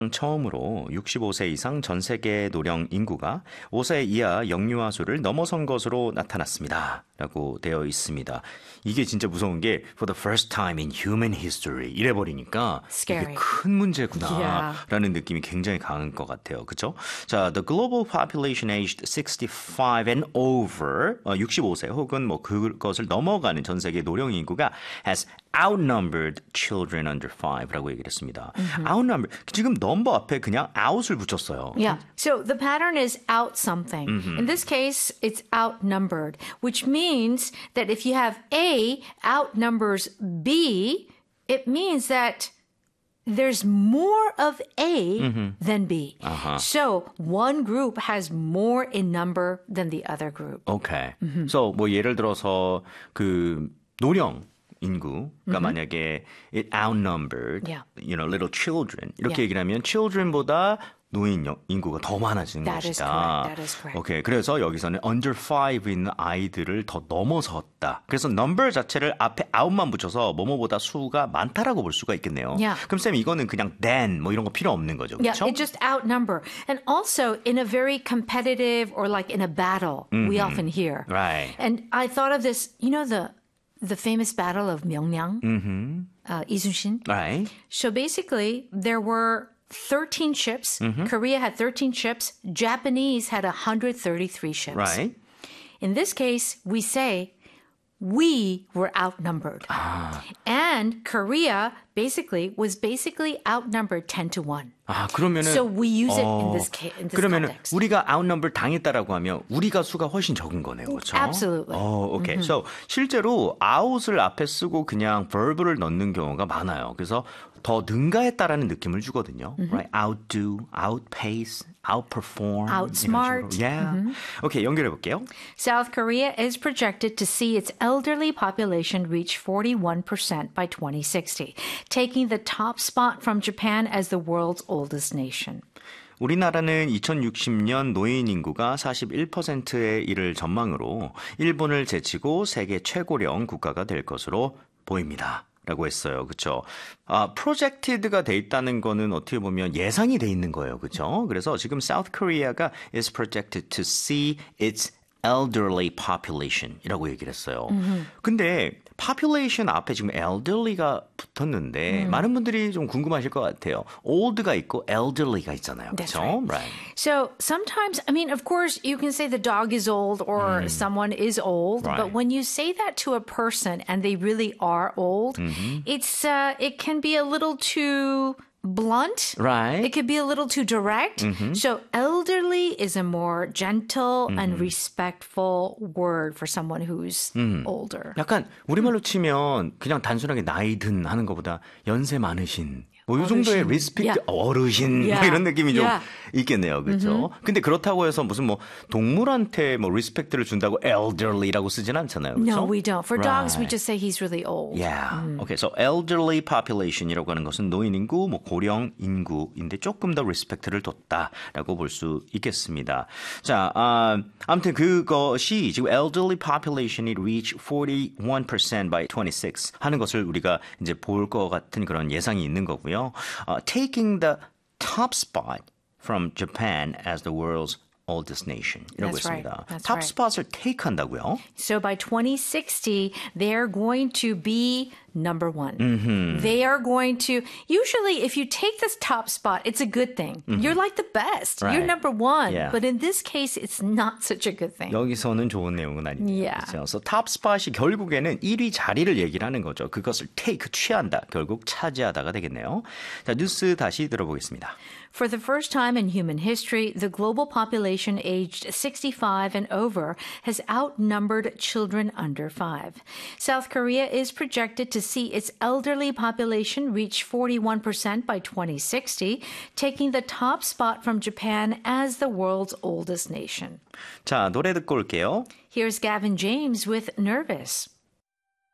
처음으로 65세 이상 전 세계 노령 인구가 5세 이하 영유아 수를 넘어선 것으로 나타났습니다. 라고 되어 있습니다. 이게 진짜 무서운 게 for the first time in human history 이래버리니까 Scary. 이게 큰 문제구나 Yeah. 라는 느낌이 굉장히 강한 것 같아요. 그렇죠? 자, the global population aged 65 and over 65세 혹은 뭐 그것을 넘어가는 전 세계 노령 인구가 has outnumbered children under 5라고 얘기를 했습니다. outnumbered 지금 number 앞에 그냥 out을 붙였어요. Yeah. So the pattern is out something. In this case, it's outnumbered, which means that if you have A outnumbers B, it means that there's more of A than B. So one group has more in number than the other group. Okay. So 뭐 예를 들어서 그 노령 인구가 만약에 it outnumbered, Yeah. you know, little children 이렇게 Yeah. 얘기를 하면 children보다 노인 인구가 더 많아지는 That is 것이다. correct. That is correct. 오케이. 그래서 여기서는 under 5 있는 아이들을 더 넘어섰다. 그래서 number 자체를 앞에 out만 붙여서 뭐뭐보다 수가 많다라고 볼 수가 있겠네요. Yeah. 그럼 쌤 이거는 그냥 than 뭐 이런 거 필요 없는 거죠. Yeah, 그렇죠? it just outnumber. And also in a very competitive or like in a battle, we often hear. Right. And I thought of this, you know, the famous battle of Myeongyang, Isushin. Right. So basically, there were 13 ships. Korea had 13 ships. Japanese had 133 ships. Right. In this case, we say we were outnumbered. And Korea was outnumbered 10 to 1. 아, 그러면은 So we use it in this 그러면은 context. 우리가 outnumber 당했다라고 하면 우리가 수가 훨씬 적은 거네요. 그렇죠? Absolutely. 오케이. So 실제로 out을 앞에 쓰고 그냥 verb를 넣는 경우가 많아요. 그래서 더 능가했다라는 느낌을 주거든요. Right? Outdo, outpace, outperform. Outsmart. 이런 식으로. Yeah. 오케이, 연결해 볼게요. South Korea is projected to see its elderly population reach 41% by 2060, taking the top spot from Japan as the world's oldest nation. 우리나라는 2060년 노인 인구가 41%에 이를 전망으로 일본을 제치고 세계 최고령 국가가 될 것으로 보입니다. 라고 했어요. 그렇죠? 아, projected가 돼 있다는 거는 어떻게 보면 예상이 돼 있는 거예요. 그렇죠? 그래서 지금 South Korea가 is projected to see its elderly population이라고 얘기를 했어요. 근데 population 앞에 지금 elderly가 붙었는데 많은 분들이 좀 궁금하실 것 같아요. old가 있고 elderly가 있잖아요. That's 그렇죠? Right. So sometimes, I mean, of course, you can say the dog is old or someone is old, Right. but when you say that to a person and they really are old, it can be a little too blunt. Right. It could be a little too direct. So elderly is a more gentle and respectful word for someone who's older. 약간 우리말로 치면 그냥 단순하게 나이 든 하는 것보다 연세 많으신 뭐 이 정도의 어르신. 리스펙트 Yeah. 어르신 뭐 Yeah. 이런 느낌이 좀 Yeah. 있겠네요. 그렇죠? 근데 그렇다고 해서 무슨 뭐 동물한테 뭐 리스펙트를 준다고 elderly라고 쓰진 않잖아요. 그렇죠? No, we don't. For dogs, we Right. just say he's really old. Yeah. Okay. So elderly population이라고 하는 것은 노인 인구, 뭐 고령 인구인데 조금 더 리스펙트를 뒀다라고 볼 수 있겠습니다. 자, 아무튼 그것이 지금 elderly population이 reach 41% by 26 하는 것을 우리가 이제 볼 것 같은 그런 예상이 있는 거고요. Taking the top spot from Japan as the world's oldest nation 이라고 That's right. 했습니다. That's top right. spot을 take 한다고요? So by 2060, they're going to be number one. They are going to, usually if you take this top spot, it's a good thing. You're like the best. Right. You're number one. Yeah. But in this case, it's not such a good thing. 여기서는 좋은 내용은 아니에요. Yeah. 그렇죠? 그래서 탑 스팟이 결국에는 1위 자리를 얘기를 하는 거죠. 그것을 take, 취한다. 결국 차지하다가 되겠네요. 자, 뉴스 다시 들어보겠습니다. For the first time in human history, the global population aged 65 and over has outnumbered children under 5. South Korea is projected to see its elderly population reach 41% by 2060, taking the top spot from Japan as the world's oldest nation. 자, 노래 듣고 올게요. Here's Gavin James with Nervous.